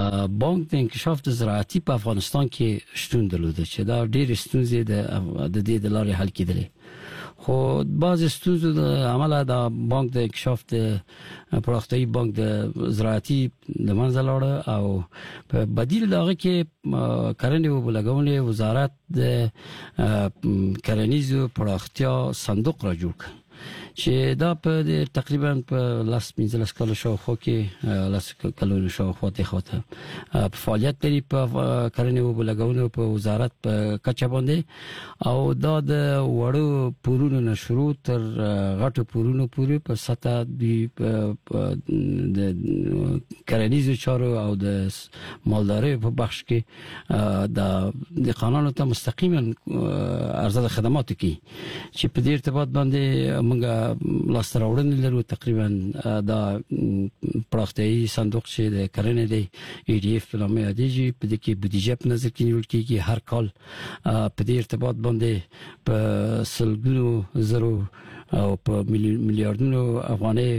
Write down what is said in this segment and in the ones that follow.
بانک د انکشاف د زراعتي په افغانستان کې شتون درلوده چې دا ډېر ستونزې د دې د لارې حل کېدلې. خو بعض ستونزو د عمله د بانک د انکشاف د پراختیایي بانک د زراعتي د منځه لاړه او په بدیل دغه کې کرنې او لګونې وزارت د کرنیزو پراختیا صندوق را جوړ کړ چې دا په تقریبا په 15 کال شاوخوا کې 10 کلونو شاوخوا ته خاطر په فعالیت لري په کرنې او لګونې په وزارت په کچه باندې او دا د وړو پورونو نشرو تر غټو پورونو پورې په سطح د کرنیزو چارو او د مالدارۍ په بخش کې د قانونو ته مستقیما ارزښت خدماتو کې چې په دې ارتباط باندې موږ لاس راوړنې لرو. تقریبا دا پراختیایي صندوق چې د کرنې دی EDF په نامه یادېږي، په دې کې بودیجه په نظر کې نیول کېږي. هر کال په دې ارتباط باندې په سلګونو زرو او په میلیارډونو افغانۍ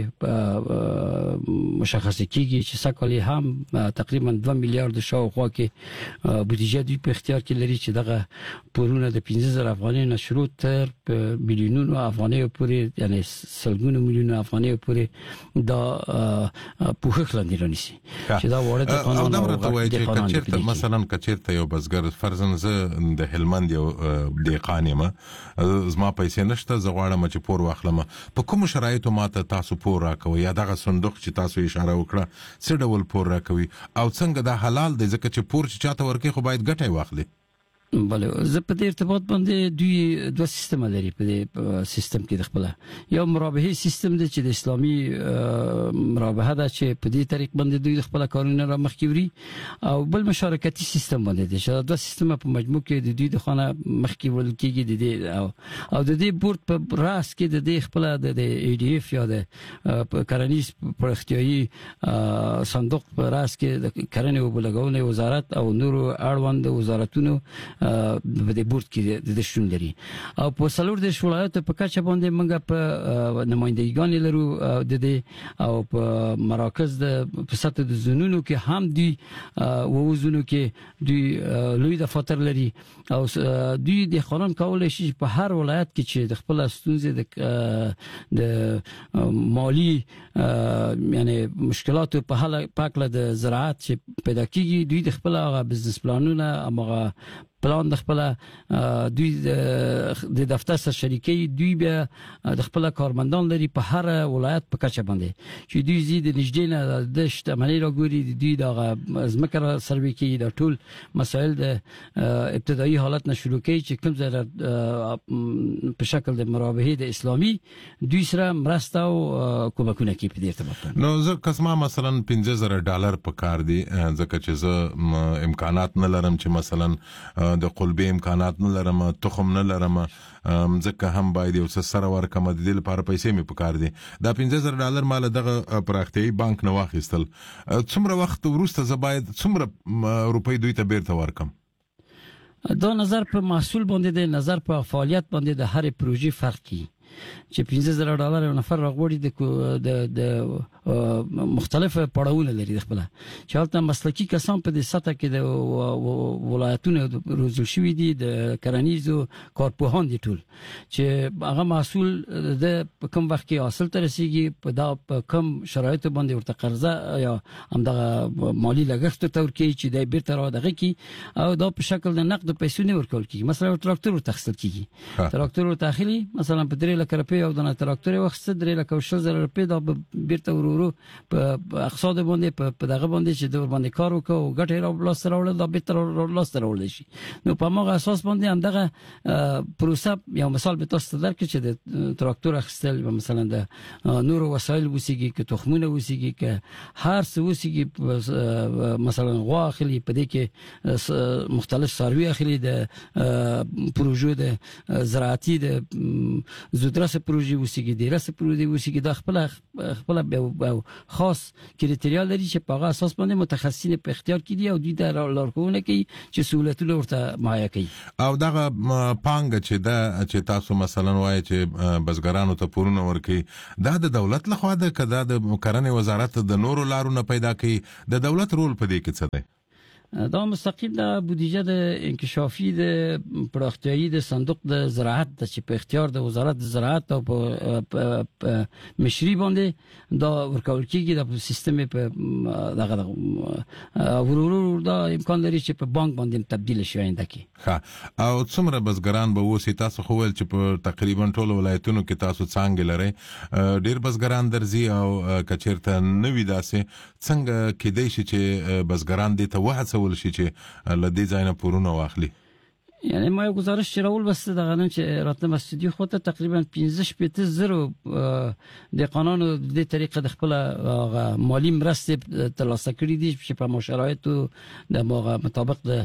مشخصه کېږي چې سکهال هم تقریبا 2 میلیارډ شاوخوا کې بودیجه دوی په اختیار کې لري چې دغه پورونه د 15000 افغانۍ نه شروع تر میلیونونو افغانۍ پورې یعنی سلګونو میلیونو افغانۍ پورې دا پوښښ لاندې رانیسي چې دا وړه د قانون او کچیرته مثلا کچیرته یو بزګر فرضاً زه د هلمند یو دهقان یم، زما پیسې نشته، زه غواړم چې پور واخلم، په کوم شرایطو ماته تاسو پور راکوي یا دغه صندوق چې تاسو اشاره وکړه څه ډول پور راکوي او څنګه دا حلال دی ځکه چې پور چې چاته ورکړي خو باید ګټه واخلي؟ بله زه په دې ارتباط باندې دوی دوه سیستم لري. په دې سیستم کې د خپل یو مرابحي سیستم دی چې د اسلامي مرابحه ده چې په دې طریق باندې دوی د خپل کارونه را مخکې وړي، او بل مشارکتي سیستم باندې دی چې دوه سیستم په مجموع کې د دوی د خانه مخکې وړل کېږي د دې او د دې بورډ په راس کې د دې خپل د EDF یا د کرنیز پراختیایي صندوق په راس کې د کرنې او لګونې وزارت او نورو اړوند وزارتونو په دې بورډ کې د شتون لري. او په څلور د ولایتو په کچه باندې موږ په نمائندګان لرو د دې او په مراکز د په سطح د زونونو کې هم دی ووزونو کې دوی لوی دفاتر لري او دوی د قانون کولای شي په هر ولایت کې چې د خپل ستونزې د مالی یعنی مشکلات په حل پاکله د زراعت چې پیدا کیږي، دوی د خپل بزنس پلانونه امغه پلان د خپل دوی د دفتر سره شریکي دوی بیا د خپل کارمندان لري په هر ولایت په کچه باندې چې دوی زید نږدې نه د شتمنۍ راګوري دوی د ازمکه سروي کې د ټول مسائل د ابتدایي حالت نه شروع کوي چې کوم ځای په شکل د مرابحه د اسلامي دوی سره مرسته او کومکونه کوي په دې ارتباط. نو زه قسمه مثلا $50,000 په کار دي ځکه چې زه امکانات نه لرم چې مثلا د قلبي امکانات نه لرم، تخم نه لرم، ځکه هم باید یو څه سره ورکم د دې لپاره پیسې مې پکار دي. دا $50,000 مال دغه پراختیایي بانک نه واخیستل، څومره وخت وروسته زه باید څومره روپۍ دوی ته بیرته ورکم؟ دا نظر په محصول باندې د نظر په فعالیت باندې د هر پروژې فرق کی چې $50,000 یو نفر راغوري د مختلفه پړاوونه لري د خپل چې حالت مسلکی کسان په دې سطح کې د ولایتونو روزل شوی دي د کرنیزو کارپوهان دي ټول چې هغه محصول د کوم وخت کې حاصل ترسيږي په کوم شرایطو باندې ورته قرضه یا همدغه مالی لګښت تورکي چې د بیرته را دغه کی او دا په شکل د نقد پیسو نه ورکول کیږي. مثلا تراکتور تخصیل کیږي، تراکتور تاخیری مثلا په 3 لک روپۍ او د تراکتور وخت 3 لک روپۍ دا بیرته ورورو په اقتصاد باندې په دغه باندې چې د باندې کار وکاو ګټه را لاس راوړل دا بیرته لاس راوړل شي. نو په موږ اساس باندې همدغه پروسه یو مثال به تاسو درکړم چې د تراکتور اخیستل مثلا د نور وسایل وسیږي که تخمونه وسیږي که هر څه وسیږي مثلا غوا اخلي په دې کې مختلف سروي اخلي د پروژو د زراعتي د زودرس پروژې وسیږي د رس پروژې وسیږي د خپل خاص کریټریا لري چې په هغه اساس باندې متخصصین په اختیار کړي او دوی د لارښوونه کوي چې سہولتونه ورته مهیا کوي. او دغه پانګه چې تاسو مثلا وایي چې بزګرانو ته پورونه ورکړي دا د دولت لخوا ده که دا د کرنې وزارت د نورو لارو نه پیدا کوي د دولت رول په دې کې څه دی؟ دا مستقیم د بودیجه د انکشافي د پراختیایي د صندوق د زراعت د چې په اختیار د وزارت د زراعت او په مشري باندې دا ورکول کیږي د سیستم په دغه ورور دا امکان لري چې په بانک باندې تبدیل شي آینده کې. ښه او څومره بزګران به وسی تاسو خو ول چې په تقریبا ټولو ولایتونو کې تاسو څنګه لري ډیر بزګران درځي او کچیرته نوې داسې څنګه کېدای شي چې بزګران دې ته وهڅول شي چې لدې ځای نه پورونه واخلي؟ یعنی ما یو گزارش چې راول بس دغه نن چې راتلم استودیو خو ته تقریبا 15,000 د قانون د طریقه د خپل مالی مرستې ترلاسه کړې دي چې په مشارایت د مطابق د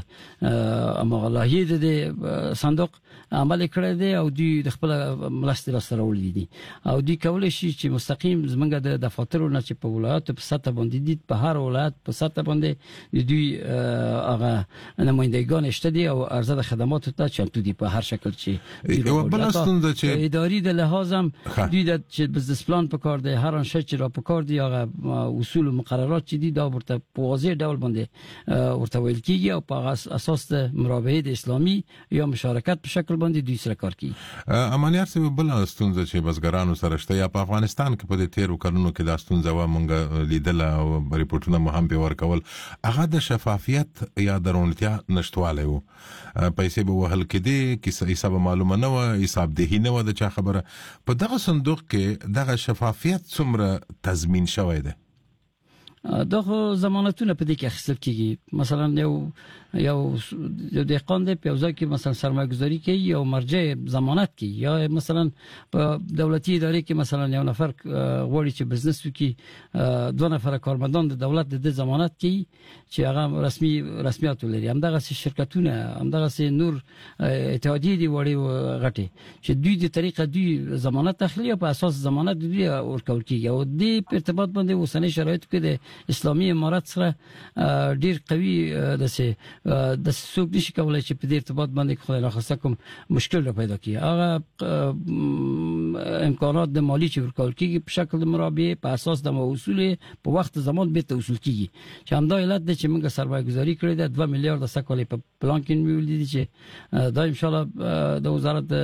لایحې د صندوق عمل کړی دی او دوی د خپل مرستې لاسته راوړي دي او دوی کولای شي چې مستقیم زمونږ د دفاترو نه چې په ولایت په سطح باندې دي په هر ولایت په سطح باندې دوی هغه نمائندگان شته دي او ارزه د خدمات ته چمتو دي په هر شکل چې یو بل ستونزه چې اداري د لحاظ هم دوی د چې بزنس پلان په کار دی هر انشاء چې را په کار دی هغه اصول او مقررات چې دي دا ورته په واضح ډول باندې ورته ویل کیږي او په اساس د مرابطه اسلامي یا مشارکت په شکل باندې دوی سره کار کوي. امانیار سره بل ستونزه چې بزګرانو سره شته یا په افغانستان کې په دې تیرو کلونو کې دا ستونزه و مونږ لیدل او ریپورتونه مو هم په ورکول هغه د شفافیت یا درونتیا نشټواله وو پیسې به وهل کېدې کې حساب معلومه نه و حساب دهی نه و د چا خبره په دغه صندوق کې دغه شفافیت څومره تضمین شوی دی؟ دغه ضمانتونه په دې کې اخیستل کیږي مثلا یو دهقان دی په ځای کې مثلا سرمایه گذاری کوي او مرجع ضمانت کوي یا مثلا په دولتي ادارې کې مثلا یو نفر غواړي چې بزنس وکړي دوه نفر کارمندان د دولت د ضمانت کوي چې هغه رسمیات لري همدغه شرکتونه همدغه نور اتحادیه دی وړي غټي چې دوی د طریقه دوی ضمانت اخلي او په اساس ضمانت دوی ورکول کیږي او د ارتباط باندې اوسنۍ شرایط کې د اسلامي امارات سره ډیر قوي د څوک نشي کولای چې په دې ارتباط باندې خو نه خاصه کوم مشکل را پیدا کیږي هغه امکانات د مالی چې ورکول کیږي په شکل د مرابطه په اساس د اصول په وخت زمان به ته اصول کیږي چې همدا علت د چې موږ سرمایه گذاری کړې ده 2 میلیارډ سکوالې په پلان کې ویل دي چې دا ان شاء الله د وزارت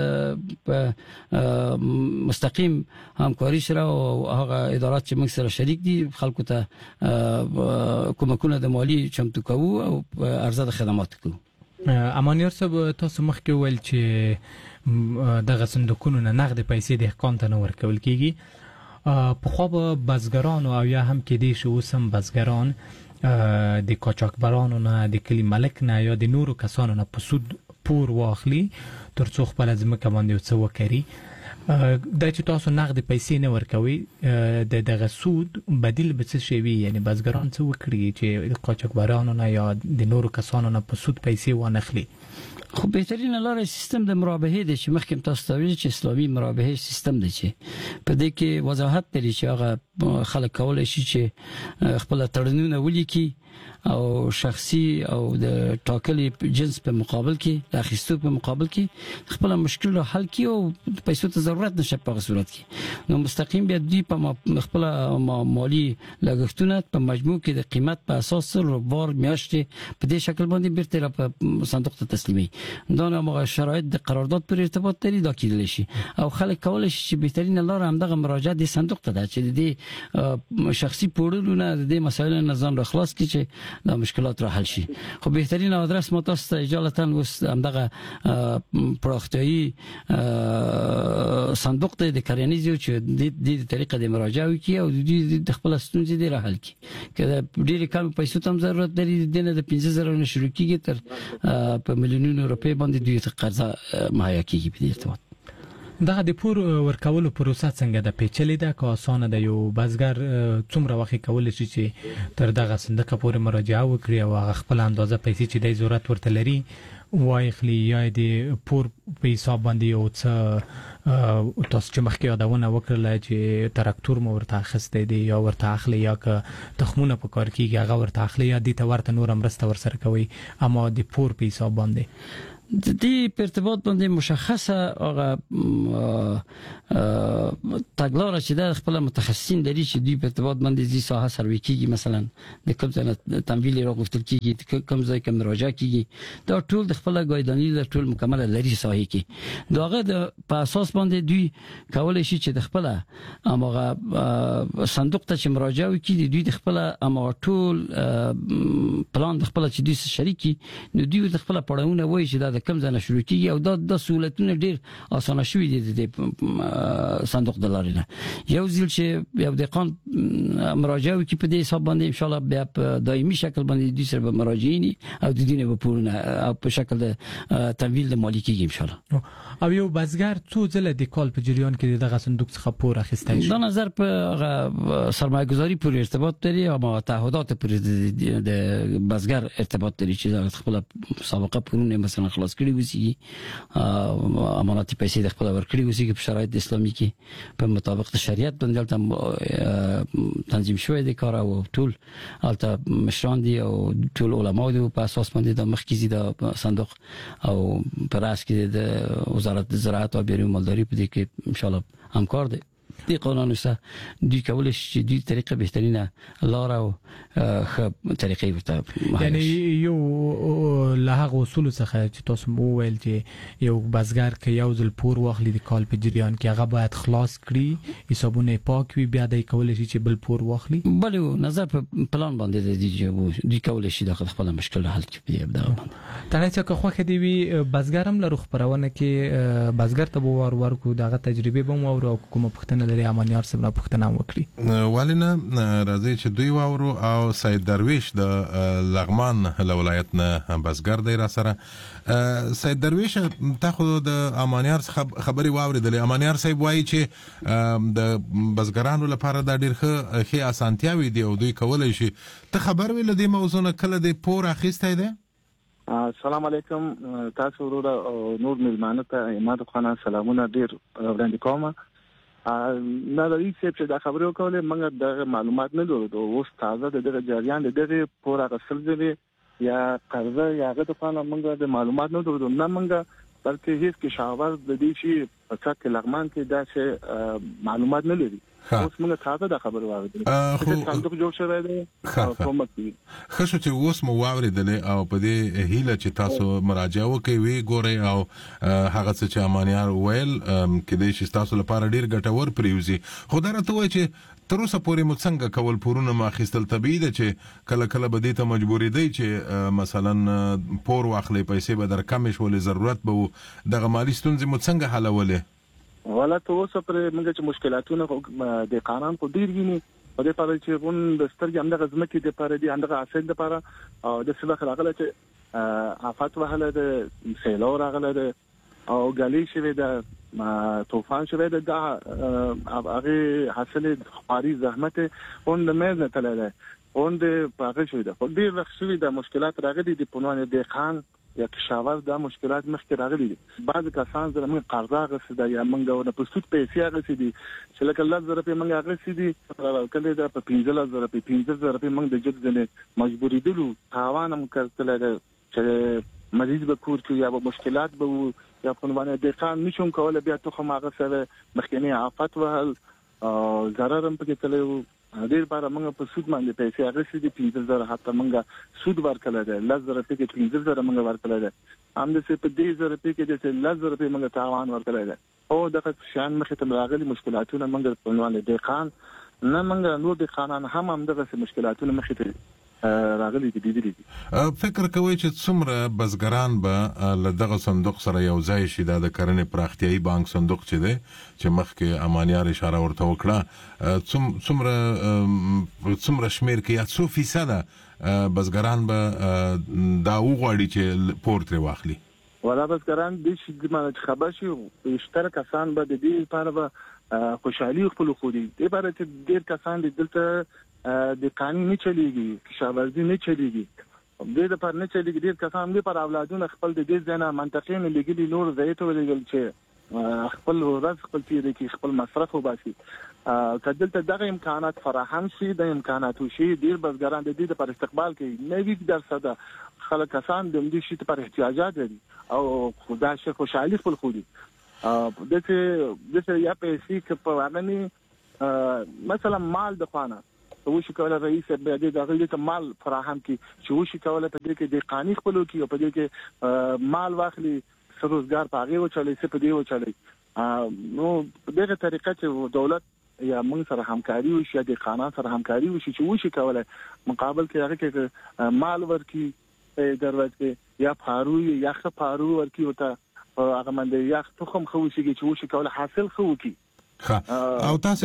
مستقیم همکاري سره او هغه ادارات چې موږ سره شریک دي خلکو ته کومکونه د مالی چمتو کوو او ارزه د خدمات کوو. امانیار صاحب تاسو مخکې ویل چې دغه صندوقونو نه نقد پیسې د دهقان ته نه ورکول کیږي په خو به بزګرانو او یا هم کې دي شو سم بزګران د قاچاقبرانو نه د کلی ملک نه یا د نورو کسانو نه په سود پور واخلي ترڅو خپل ځمکه باندې څه وکړي دا چې تاسو نقد پیسې نه ورکوي دغه سود بدیل به څه شي وي یعنی بزګران څه وکړي چې قاچاقبرانو نه یا د نورو کسانو نه په سود پیسې وانخلي؟ خو بهترین لاره سیستم د مرابحه دی چې مخکې تاسو ته ویل چې اسلامي مرابحه سیستم دی چې په دې کې وضاحت لري چې هغه خلک کولای شي چې خپل تړونونه ولیکي او شخصي او د ټاکلي جنس په مقابل کې د اخیستو په مقابل کې خپل مشکل حل کی او پیسو ته ضرورت نشه په صورت کې نو مستقیم بیا دی په خپل مالی لګښتونه په مجموع کې د قیمت په اساس روبار میاشتې په دې شکل باندې بیرته په صندوق ته تسلیمي دا نو شرایط د قرارداد پر ارتباط لري دا کېدل شي او خلک کولای شي چې بهترین لاره همدغه مراجعه د صندوق ته ده چې د شخصي پورونه د مسایل نظام را خلاص کی چې دا مشکلات را حل شي خو بهترین ادرس ما تاسو ته اجالتا اوس همدغه پراختیایي صندوق ته د کرنیزو چې د طریقه د مراجعه وکي او د خپل ستونزې د حل کی کله ډېر کم پیسو تم ضرورت لري د 15,000 نه شروع کیږي تر په میلیونونو روپۍ باندې دوی ته قرضه مهیا کیږي په دې ارتباط. دغه د پور ورکولو پروسه څنګه د پیچلې ده که اسانه ده؟ یو بزګر څومره وخت کولای شي چې تر دغه صندوق پورې مراجعه وکړي او هغه خپل اندازه پیسې چې د ضرورت ورته لري وایخلی یا د پور په حساب باندې یو څه تاسو چې مخکې یادونه وکړله چې تراکتور مو ورته اخیستی دی یا ورته اخلي یا که تخمونه په کار کېږي هغه ورته اخلي یا دې ته ورته نوره مرسته ورسره کوي اما د پور په حساب باندې د دې په ارتباط باندې مشخصه هغه تګلاره چې د خپل متخصصین لري چې دوی په ارتباط باندې دي ساحه سروي کیږي مثلا د کوم ځای تمویل راغوښتل کیږي کوم ځای کوم مراجعه کیږي دا ټول د خپل ګایدانی د ټول مکمل لري ساحه کې داغه د په اساس باندې دوی کولای شي چې د خپل امغه صندوق ته چې مراجعه وکړي دوی د خپل امغه ټول پلان د خپل چې دوی شریکي نو دوی د خپل پړاوونه وایي چې دا کم ځنه شروع کیږي او د سہولتونه ډیر اسانه شوي دي د صندوق د لارې نه یو ځل چې یو د قانون مراجعه وکړي په دې حساب باندې ان شاء الله بیا په دایمي شکل باندې د سره مراجعین او د دینه په پورونه او په شکل د تمویل د مالی کیږي ان شاء الله او یو بزګر څو ځله د کال په جریان کې دغه صندوق څخه پور اخیستی شي د نظر په سرمایه‌گذاری پورې ارتباط لري او تعهدات پورې د بزګر ارتباط لري چې خپل سابقه پورونه مثلا خلاص کړی وسی امانتي پیسې د خپل ورکړي وسی په شرایط اسلامي کې په مطابق د شریعت باندې تنظیم شوی دی کار او ټول البته مشران دي او ټول علما دي په اساس باندې د مخکې د صندوق او پر اس کې د وزارت زراعت او بیرون مالداري په دې کې ان شاء الله همکار دي دی قانون سره دی کولای شي دی طریقه بهترینه لار او خ طریقې ورته یعنی یو له هغه اصول څخه چې تاسو مو ویل چې یو بزګر کې یو ځل پور واخلي د کال په جریان کې هغه باید خلاص کړي حسابونه پاک وي بیا د کولای شي چې بل پور واخلي بله نظر په پلان باندې دی کولای شي د خپل مشکل حل کړي بیا تنه چې خو دی وی بزګرم لرو خبرونه کې بزګر ته وار ورکو دغه تجربه به مو او کومه پښتنه لري امانیار سره پښتنه وکړي والینا راځي چې دوی واورو او سید درویش د لغمان ولایت نه بزګر دی را سره سید درویش ته خو د امانیار خبري واوریدلې امانیار صاحب وایي چې د بزګرانو لپاره د ډیر ښه اسانتیاوي دي او دوی کولای شي ته خبر ویل د موضوع نه کله د پور اخیسته دی السلام علیکم تاسو ورو نور ملمانه ته اماد خان سلامونه ډیر وړاندې کوم نه لري چې دا خبرو کولې موږ د معلومات نه لرو اوس تازه د جریان د پور غسل دي یا قرضه یا غته په موږ د معلومات نه لرو نه موږ بلکې هیڅ کې شاور د دې شي په څکه لغمان کې دا چې معلومات نه لري اوس موږ تازه دا خبر واوریدل چې صندوق جوړ شوی دی کومه خو چې اوس مو واوریدل او په دې هیله چې تاسو مراجعه وکوي وی ګوري او هغه څه چې امانیار ویل کې د شي تاسو لپاره ډیر ګټور پریوزي خو دا راته وایي چې تر اوسه پورې مو څنګه کول پورونه ماخستل طبيعي ده چې کله کله به دې ته مجبورې دی چې مثلا پور واخلې پیسې به در کم شولې ضرورت به دغه مالی ستونزې مو څنګه حلولې ولا ته اوسه پر موږ چې مشکلاتونه د قانون په ډیر ویني په دې پاره چې غون د سترګې همدغه ځمکې د پاره دي همدغه اصل د پاره او د سبخ راغله چې آفات وهله د سیلو راغله او غالي شوی د طوفان شوی د هغه حاصل خاري زحمت اون د مېز نه تلله اون د پاګه شوی د په ډیر وخت شوی د مشکلات راغلي د پونوان د خان یا کشاور دا مشکلات مخکې راغلي دي بعض کسان زره موږ قرضه غوښتل یا موږ د پستوت پیسې غوښتل دي چې لکه الله زره په موږ غوښتل دي کله دا په 15000 زره په 15000 په موږ د جګ ځنه مجبورې دي تاوان هم کړل چې مریض به کور کې یا مشکلات به یا په باندې د خان نشم کوله بیا ته خو ماغه سره مخکنی آفت وهل ضرر هم پکې تلو ډیر بار موږ په سود باندې پیسې اخیستې دي 15000 حتی موږ سود ورکړل دي 10000 په کې 15000 موږ ورکړل دي هم د څه په 10000 په کې د 10000 په موږ تاوان ورکړل دي او دغه شان مخې ته راغلي مشکلاتونه موږ په عنوان د خان نه موږ نور د خانان هم دغه مشکلاتونه مخې ته راغلي دي فکر کوي چې څومره بزګران به لدغه صندوق سره یو ځای شي د کرنې پراختیايي بانک صندوق چې دی چې مخکې امانیار اشاره ورته وکړه څومره شمیر کې یا 100% بزګران به دا وغواړي چې پور ترې واخلي ولا بزګران د شي د خبر شي اشتر کسان به د دې لپاره خوشحالي خپل خو دي د لپاره چې ډیر کسان د دلته د قانون نه چلیږي کشاورزي نه چلیږي د لپاره نه چلیږي ډیر کسان د پر اولادونو خپل د دې ځنه منطقې نه لګي نور زیاتو ولګل چې خپل ورځ خپل تیر کې خپل مصرف وباسي کدلته دغه امکانات فراهم شي د امکاناتو شي ډیر بزګران د دې لپاره استقبال کوي 90% خلک کسان د دې شي لپاره احتیاجات لري او خدا شي خوشحالي خپل خو دي دغه یا پیسې کې په باندې مثلا مال د خانه وشي کوله رئیس به د دغه ته مال فراهم کی چې وشي کوله په دې کې د قانون خپلو کې او په دې کې مال واخلي روزګار پاغي و چلي څه په دې و چلي نو په دغه طریقه چې دولت یا موږ سره همکاري وشي د قانون سره همکاري وشي چې وشي کوله مقابل کې هغه کې مال ورکی دروازه یا پارو یا خپارو ورکی وته هغه باندې یا تخم خو شي چې وشي کوله حاصل خو کی او تاسو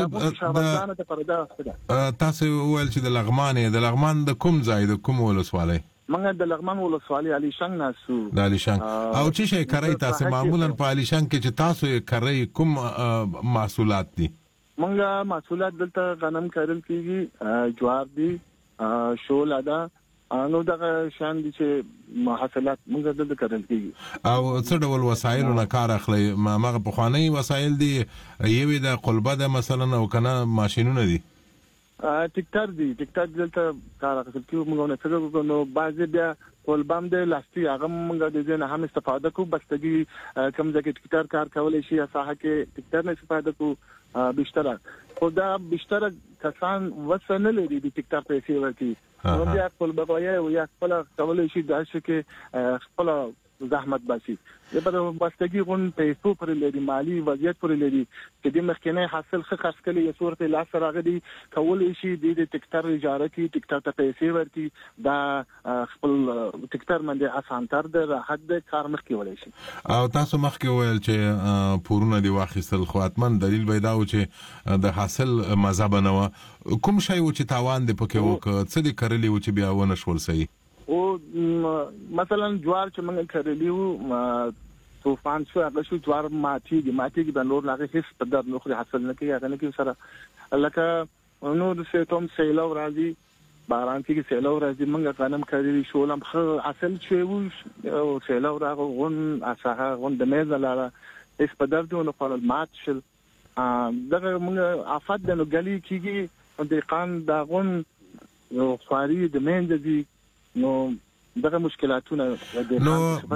ول چې د لغمان د کوم ځای د کوم ولسوالۍ منګه د لغمان ولسوالۍ علي شنګ ناسو د علي شنګ او چې شي کوي تاسو معمولا په علي شنګ کې چې تاسو کوي کوم محصولات دي منګه محصولات دلته غنم کارل کیږي جوار دي شول ادا نو دغه شان دي چې محصولات موږ دلته کارل کیږي او څه ډول وسایل نه کار اخلي ماغه په خواني وسایل دي یوه د قلبه د مثلا او کنه ماشينونه دي ټیکټر دلته کار اخلي کیږي موږ نه څنګه نو بعضی بیا قلبام د لاستي هغه موږ د دې نه هم استفاده کوو بستګي کم ځکه ټیکټر کار کولای شي اساهه کې ټیکټر نه استفاده کوو بشتره خدا بشتره کسان وسنه لري د ټیکټر پیسې ورکی نو بیا خپل بقایا او یا خپل کولای شي دا چې خپل زحمت باسي دغه بستګي غون پیسو پر لري مالی وضعیت پر لري چې د مخکنه حاصل ښه خرڅ کړي یا صورت لاس راغلي کولای شي د ټیکټر اجاره کی ټیکټر ته پیسې ورکي دا خپل ټیکټر باندې اسانتر د راحت د کار مخ کې ولای شي او تاسو مخ کې ویل چې پورونه دی واخیستل خو اتمن دلیل پیدا و چې د حاصل مذهب نه و کوم شی و چې تاوان دی پکې و څه دی کړلی و چې بیا ونه شول صحیح او مثلا جوار چې موږ کړلیو طوفان شو هغه شو جوار ماتي د نور لاغه هیڅ په در نو حاصل نه کوي هغه نه کوي سره لکه نو د سیتوم سیلو راځي باران کې سیلو راځي موږ غنم کړلی شو لم حاصل شو او سیلو راغو غون اساها غون د میز لاله هیڅ په در نو خپل مات شل دغه موږ افات د نو غلي کیږي د قان دا غون یو خاري د مند دي نو دغه مشکلاتونه نو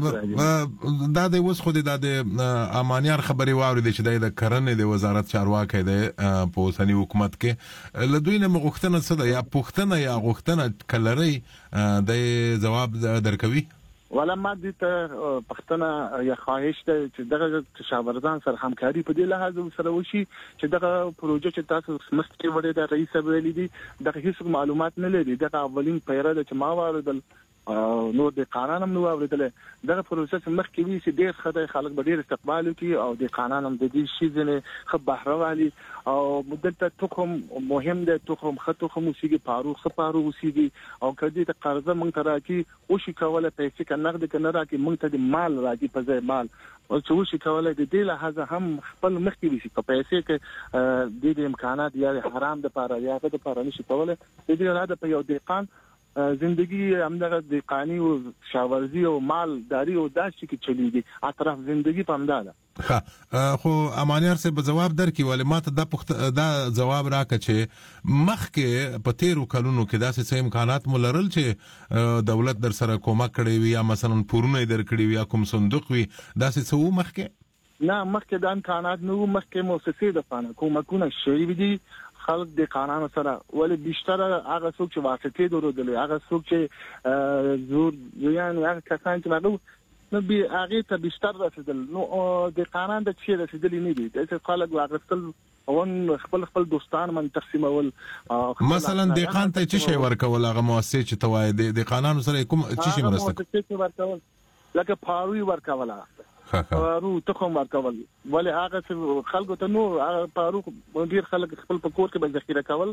دا د وس خو د امانیار خبري واوري چې د کرنې د وزارت چارواکي د په اوسنی حکومت کې لدوی نه مغختنه څه ده یا پښتنه یا غختنه کلري د جواب درکوي ولا ما دې ته پښتنه یا خواهش ته چې دغه شاوردان سره همکاري په دې لحاظ سره وشي چې دغه پروژه چې تاسو مستقیم وړي د رئیس ویلي دي دغه هیڅ معلومات نه لري دغه اولین پیره د چې ما واردل نو د قانون هم نو اوریدل دغه پروسس مخکې وی چې ډېر خدای خلک به ډېر استقبال وکړي او د قانون هم د دې شي ځنه خو بهروالي او مدته تخم مهم ده تخم خطو خموسيږي پارو وسیږي او کدي ته قرضه مونږ ته راکې او شي کوله پیسې ک نقد ک نه راکې مونږ ته د مال راکې په ځای مال او چې شي کوله د دې لحاظه هم خپل مخکې وي چې پیسې ک د امکانات یا حرام د پاره یا د پاره نشي کوله د دې اراده په یو دقیقاً زندگی همدغه د قانی او شاورزی او مال داری او داسې کې چلیږي اطراف زندگی پمداله خو امانیار سے په جواب درکې ولې ماته دا جواب راکړه چې مخکې په 13 کلونو کې داسې امکانات مولرل چې دولت در سره کومک کړی وي یا مثلا پورونه درکړي وي یا کوم صندوق وي داسې څه مخکې نه مخکې د امکانات نو مخکې مؤسسې د فن کومکونه شوي دي خلق د قانون سره ولې بیشتره هغه څوک چې واسطې درودل هغه څوک چې زور یعنی هغه کسان چې نو به هغه ته بیشتر رسیدل نو د قانون د چیرې رسیدل نه دي د خلک واغستل اون خپل دوستان من تقسیمول مثلا د قانون ته چې شی ورکول هغه مؤسسه چې توای د قانون سره کوم چې شی مرسته ورکول لکه پاروي ورکول پارو تخم ورکول ولې هغه خلکو ته نو پارو ډیر خلک خپل په کور کې به ذخیره کول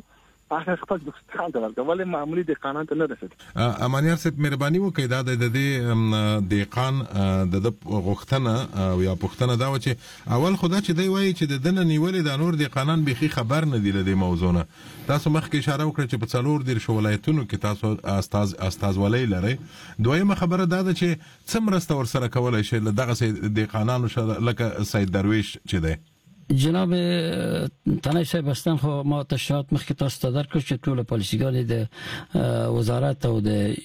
هغه خپل دکان ته ورته ولې معمولی د قانون ته نه رسید. امانیار صاحب مهرباني وکړئ دا د دې دیقان د غوښتنه یا پښتنه دا و چې اول خدا چې دی وایي چې د دنه نیولې د نور د قانون بيخي خبر نه دی لدې موضوع نه. تاسو مخکې اشاره وکړه چې په څلور د ولایتونو کې تاسو استازولۍ لري. دویمه خبره دا ده چې څومره ستور سره کولای شي دغه د قانون لکه سید درویش چې دی. جناب تنای صاحب هستن خو ما تشریحات مخکې تاسو ته درکړو چې ټول پالیسیګانې د وزارت او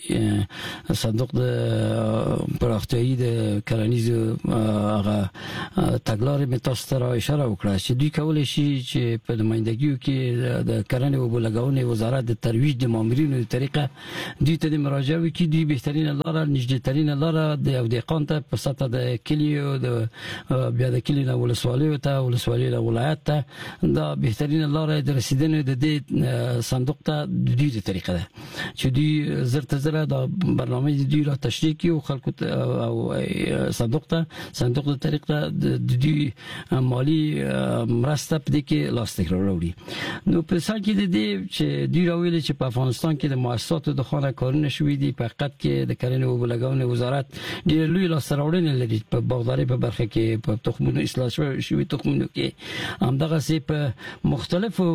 د صندوق د پراختیايي د کرنیز هغه تګلارې مې تاسو ته اشاره وکړه چې دوی کولای شي چې په نمائندګیو کې د کرنې او بلګونې وزارت د ترویج د مامورینو د طریقه دوی ته د مراجعه وکړي. دوی بهترین لاره نږدې ترين لاره د دیقان ته په سطح د کلیو د بیا د کلیو ولسوالیو ته ولسوالیو ولایت ته دا بهترین لاره د رسیدنې د دې صندوق ته د دې طریقه ده چې دوی زرت زره د برنامه دوی را تشریح کیو خلکو او صندوق د طریقه د دې مالی مرسته په دې کې لاس ته راوړي. نو په څیر کې د دې چې دوی راویل چې په افغانستان کې د مؤسساتو د خانه کارونه شوې دي په حقیقت کې د کرنې او بلګونې وزارت ډېر لوی لاس راوړنې لري په باغداري په برخه کې په تخمونو اصلاح شوی تخمونو کې همدغه سي په مختلفو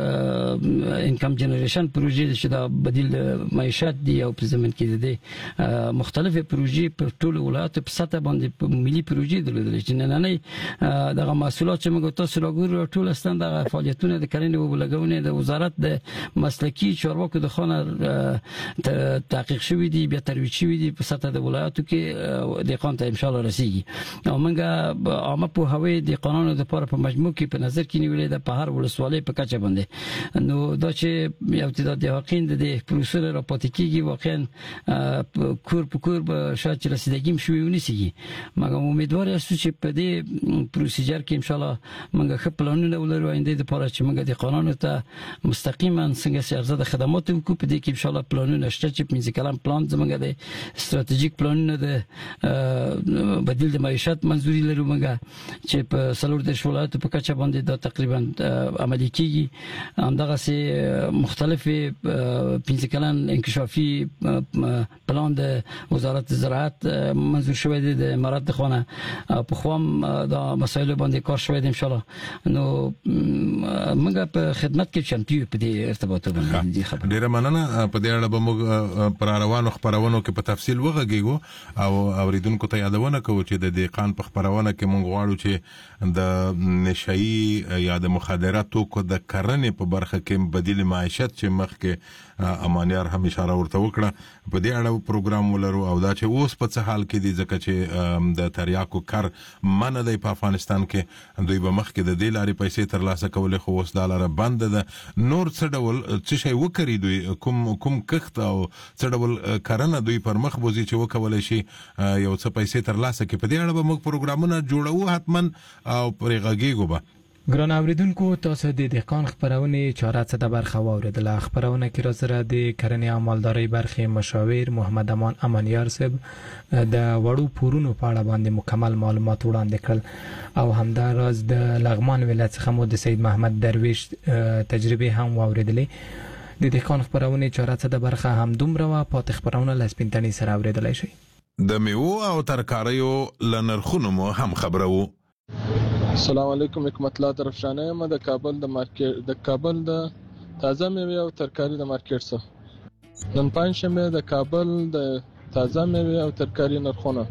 انکم جنریشن پروژې چې دا بدیل معیشت دي او په زمين کې دي مختلفه پروژې په ټول ولایت په سطح باندې په ملي پروژې درلودل چې نه دغه مسولات چې موږ تاسو راګورو ټول ستند د فعالیتونو د کرنې او بلګونې د وزارت د مسلکی چارواکو د خانه تحقیق شوی دي بیا ترویج شوی دي په سطح د ولایتو کې د قانون ته ان شاء الله رسیږي. او موږ عامه په هوی د قانون د لپاره په مجموع کې په نظر کې نیولې ده په هر ولسوالۍ په کچه باندې. نو دا چې یو تعداد حقین د پروسه را پاتې کیږي واقعا کور په کور به شاید چې رسیدګي شوی ونیسي. مګر امیدوار یاست چې په دې پروسیجر کې ان شاء الله موږ خپل پلانونه ولرو آینده لپاره چې موږ د قانون ته مستقیما څنګه سیاست د خدمات وکړو په دې کې ان شاء الله پلانونه شته چې پنځه کلام پلان زموږ د استراتیژیک پلانونه د بدیل د معیشت منځوري لرو موږ چې په سلور د ولایت په کچه باندې دا تقریبا عملي کیږي. همدغه سي مختلف پنځه کلن انکشافي پلان د وزارت زراعت منظور شوی دی د امارات خانه په خوام دا مسایل باندې کار شوی دی ان شاء الله. نو موږ په خدمت کې چمتو په دې ارتباط باندې خبر. ډیره مننه. په دې اړه به موږ پر روانو خبرونو کې په تفصیل وغږیږو او اوریدونکو ته یادونه کوو چې د دیقان په خبرونه کې موږ غواړو چې د نشئی یا د مخدرات توکو د کرنې په برخه کې بدیل معیشت چې مخکې امانیار هم اشاره ورته وکړه په دې اړه پروګرام ولرو او دا چې اوس په څه حال کې دي ځکه چې د تریاکو کار منه دی په افغانستان کې دوی به مخکې د دې لارې پیسې ترلاسه کولې خو اوس دا لاره بند ده. نور څه ډول څه شی وکړي دوی کوم کښت او څه ډول کرنه دوی پر مخ بوزي چې وکولای شي یو څه پیسې ترلاسه کړي. په دې اړه به موږ پروګرامونه جوړو حتمن او پرېغږیږو به. ګران اوریدونکو تاسو د دهقان خبرونه چاره څه د برخه واوریدل. خبرونه کې را سره د کرنې او مالدارۍ برخه مشاور محمد امان امانیار صاحب د وړو پورونو په اړه باندې مکمل معلومات وړاندې کړل او همداراز د لغمان ولایت څخه مو د سید محمد درویش تجربه هم واوریدلې. د دهقان خبرونه چاره څه د برخه هم دومره وا پات خبرونه لسپینتنی سره اوریدلای شي. د میوه او ترکاریو لنرخونو مو هم خبرو. السلام علیکم. حکمت الله درفشانه یم د کابل د مارکیټ د کابل د تازه میوه او ترکاری د مارکیټ څخه. نن پنځشنبه د کابل د تازه میوه او ترکاری نرخونه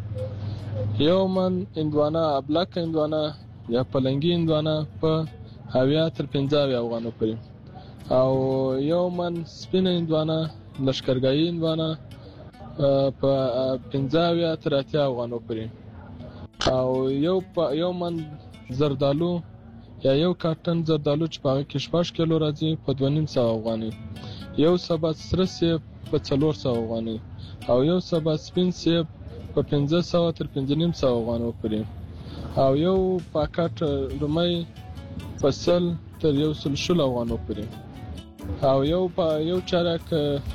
یو من اندوانه ابلک اندوانه یا پلنګي اندوانه په 70 تر 50 افغانو پورې او یو من سپینه اندوانه لشکرګای اندوانه په 50 تر 80 افغانو پورې او یو من زردالو یا یو کارټن زردالو چې په کې 6 کیلو راځي په 2.5 افغاني، یو سبا سره سیب په 400 افغاني او یو سبا سپین سیب په 1500 تر 1500 افغانو پورې او یو پاکټ رومي په 100 تر 100 افغانو پورې او یو چارک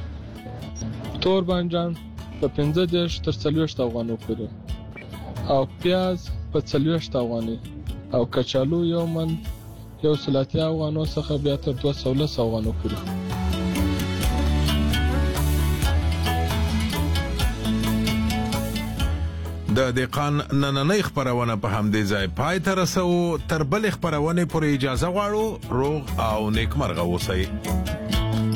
تور بانجان په 15 تر 40 افغانو پورې او پیاز په 40 افغاني او کچالو یو من یو سلاتی افغانو څخه بیا تر 200 افغانو پورې. د دقان نننۍ خبرونه په همدې ځای پای ته رسو. تر بل خبرونه پورې اجازه غواړو. روغ او نیکمرغه اوسئ.